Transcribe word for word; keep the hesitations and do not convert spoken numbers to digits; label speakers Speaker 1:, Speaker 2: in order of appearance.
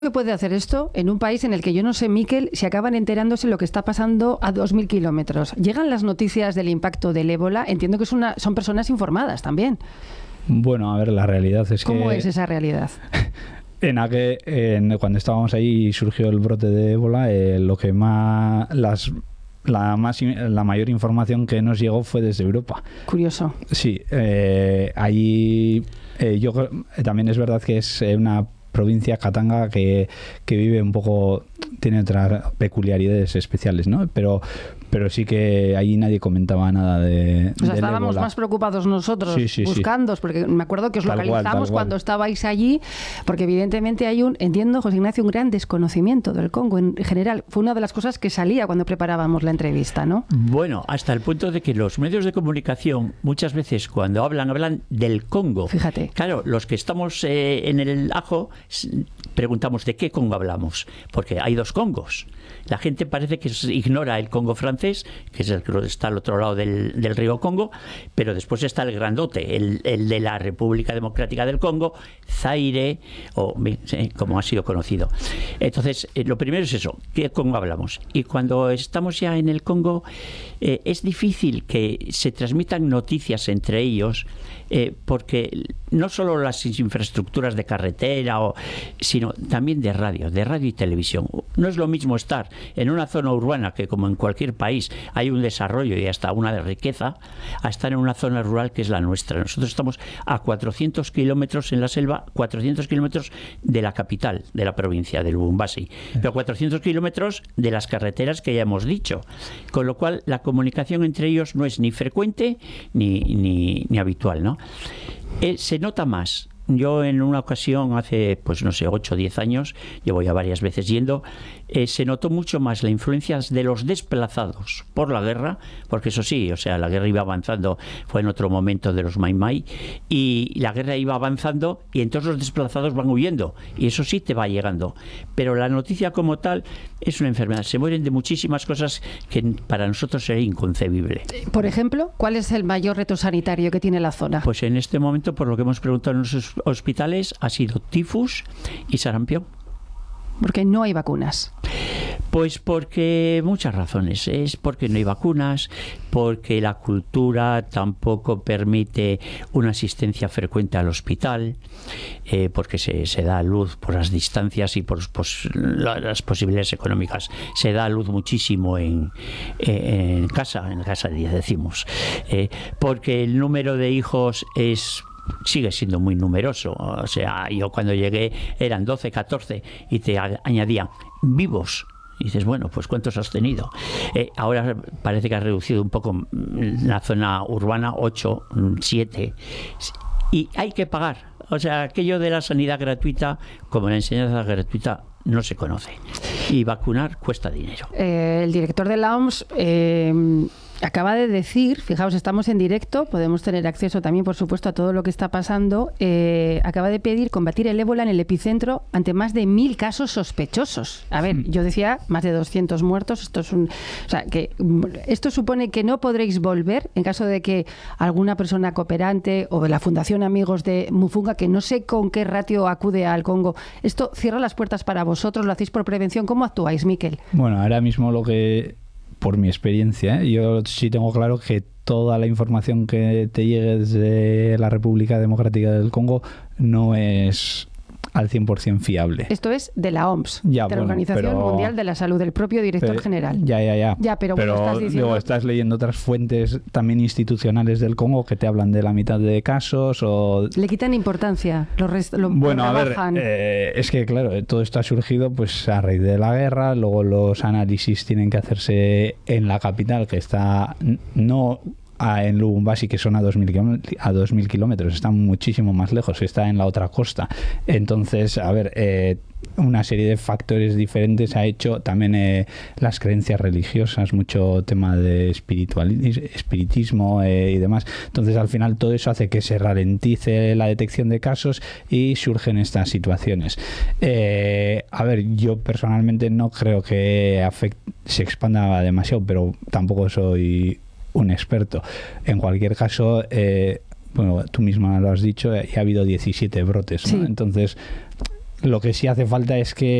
Speaker 1: ¿Qué puede hacer esto en un país en el que yo no sé, Miquel, si acaban enterándose lo que está pasando a dos mil kilómetros? ¿Llegan las noticias del impacto del ébola? Entiendo que es una, son personas informadas también.
Speaker 2: Bueno, a ver, la realidad es
Speaker 1: ¿Cómo
Speaker 2: que...
Speaker 1: ¿Cómo es esa realidad?
Speaker 2: En aquel, en, cuando estábamos ahí y surgió el brote de ébola, eh, lo que más... las La, más, la mayor información que nos llegó fue desde Europa.
Speaker 1: Curioso.
Speaker 2: Sí, eh, allí eh, yo también es verdad que es una provincia, Katanga, que, que vive un poco, tiene otras peculiaridades especiales, ¿no? Pero pero sí que allí nadie comentaba nada de...
Speaker 1: O sea, estábamos ébola. Más preocupados nosotros, sí, sí, buscando, sí. Porque me acuerdo que os tal localizamos cual, cuando estabais allí, porque evidentemente hay un, entiendo, José Ignacio, un gran desconocimiento del Congo en general. Fue una de las cosas que salía cuando preparábamos la entrevista, ¿no?
Speaker 3: Bueno, hasta el punto de que los medios de comunicación, muchas veces cuando hablan, hablan del Congo.
Speaker 1: Fíjate.
Speaker 3: Claro, los que estamos eh, en el ajo, preguntamos de qué Congo hablamos, porque hay dos Congos. La gente parece que ignora el Congo francés, que es el que está al otro lado del, del río Congo, pero después está el grandote, el, el de la República Democrática del Congo, Zaire, o como ha sido conocido. Entonces, eh, lo primero es eso, ¿qué Congo hablamos? Y cuando estamos ya en el Congo, eh, es difícil que se transmitan noticias entre ellos, eh, porque no solo las infraestructuras de carretera, o, sino también de radio, de radio y televisión. No es lo mismo estar en una zona urbana, que como en cualquier país hay un desarrollo y hasta una de riqueza, a estar en una zona rural que es la nuestra. Nosotros estamos a cuatrocientos kilómetros en la selva, cuatrocientos kilómetros de la capital de la provincia de Lubumbashi, pero cuatrocientos kilómetros de las carreteras que ya hemos dicho, con lo cual la comunicación entre ellos no es ni frecuente ni, ni, ni habitual, ¿no? Eh, se nota más. Yo en una ocasión, hace, pues no sé, ocho o diez años, llevo ya varias veces yendo, eh, se notó mucho más la influencia de los desplazados por la guerra, porque eso sí, o sea, la guerra iba avanzando, fue en otro momento de los Mai Mai, y la guerra iba avanzando y entonces los desplazados van huyendo, y eso sí te va llegando. Pero la noticia como tal es una enfermedad, se mueren de muchísimas cosas que para nosotros sería inconcebible.
Speaker 1: Por ejemplo, ¿cuál es el mayor reto sanitario que tiene la zona?
Speaker 3: Pues en este momento, por lo que hemos preguntado en los hospitales, ha sido tifus y sarampión.
Speaker 1: Porque no hay vacunas.
Speaker 3: Pues porque muchas razones. Es porque no hay vacunas, porque la cultura tampoco permite una asistencia frecuente al hospital, eh, porque se, se da a luz por las distancias y por pues, la, las posibilidades económicas. Se da a luz muchísimo en, eh, en casa, en casa decimos. Eh, porque el número de hijos es... sigue siendo muy numeroso. O sea, yo cuando llegué eran doce, catorce y te añadían vivos. Y dices, bueno, pues ¿cuántos has tenido? Eh, ahora parece que ha reducido un poco la zona urbana, ocho, siete. Y hay que pagar. O sea, aquello de la sanidad gratuita, como la enseñanza gratuita, no se conoce. Y vacunar cuesta dinero.
Speaker 1: Eh, el director de la O M S... Eh... acaba de decir, fijaos, estamos en directo, podemos tener acceso también, por supuesto, a todo lo que está pasando, eh, acaba de pedir combatir el ébola en el epicentro ante más de mil casos sospechosos. A ver, yo decía, más de doscientos muertos, esto es un... O sea, que esto supone que no podréis volver en caso de que alguna persona cooperante o de la Fundación Amigos de Mufunga, que no sé con qué ratio acude al Congo, esto cierra las puertas para vosotros, lo hacéis por prevención. ¿Cómo actuáis, Miquel?
Speaker 2: Bueno, ahora mismo lo que... por mi experiencia, ¿eh? Yo sí tengo claro que toda la información que te llegue desde la República Democrática del Congo no es al cien por ciento fiable.
Speaker 1: Esto es de la O M S,
Speaker 2: ya,
Speaker 1: de
Speaker 2: bueno,
Speaker 1: la Organización
Speaker 2: pero,
Speaker 1: Mundial de la Salud, del propio director
Speaker 2: pero,
Speaker 1: general.
Speaker 2: Ya, ya, ya.
Speaker 1: Ya, pero,
Speaker 2: pero
Speaker 1: bueno, estás diciendo...
Speaker 2: luego estás leyendo otras fuentes también institucionales del Congo que te hablan de la mitad de casos o...
Speaker 1: Le quitan importancia, lo, rest... lo
Speaker 2: Bueno,
Speaker 1: lo
Speaker 2: a ver,
Speaker 1: eh,
Speaker 2: es que claro, todo esto ha surgido pues a raíz de la guerra, luego los análisis tienen que hacerse en la capital, que está no... en Lubumbashi, que son a dos mil kilómetros, están muchísimo más lejos, está en la otra costa. Entonces, a ver, eh, una serie de factores diferentes ha hecho también eh, las creencias religiosas, mucho tema de espiritualismo, espiritismo eh, y demás. Entonces, al final, todo eso hace que se ralentice la detección de casos y surgen estas situaciones. Eh, a ver, yo personalmente no creo que afect- se expanda demasiado, pero tampoco soy un experto. En cualquier caso, eh, bueno, tú misma lo has dicho, eh, ha habido diecisiete brotes, ¿no?
Speaker 1: Sí.
Speaker 2: Entonces, Lo que sí hace falta es que